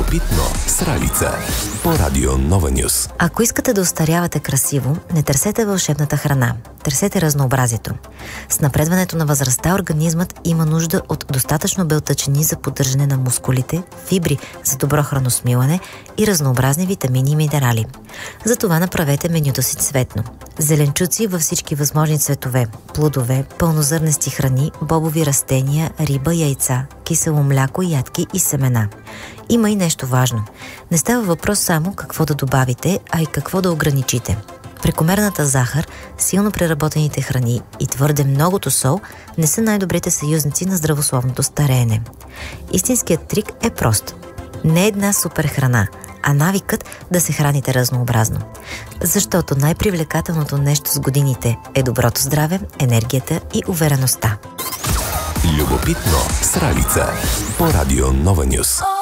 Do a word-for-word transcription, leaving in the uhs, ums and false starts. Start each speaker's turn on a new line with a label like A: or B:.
A: Любопитно с Ралица по Радио Нова Нюс.
B: Ако искате да остарявате красиво, не търсете вълшебната храна. Търсете разнообразието. С напредването на възрастта организмът има нужда от достатъчно белтъчини за поддържане на мускулите, фибри за добро храносмилане и разнообразни витамини и минерали. Затова направете менюто си цветно. Зеленчуци във всички възможни цветове, плодове, пълнозърнести храни, бобови растения, риба, яйца, кисело мляко, ядки и семена. Има и нещо важно. Не става въпрос само какво да добавите, а и какво да ограничите. Прекомерната захар, силно преработените храни и твърде многото сол не са най-добрите съюзници на здравословното стареене. Истинският трик е прост. Не една супер храна, а навикът да се храните разнообразно. Защото най-привлекателното нещо с годините е доброто здраве, енергията и увереността.
A: Любопитно с Ралица по Радио Нова Нюс.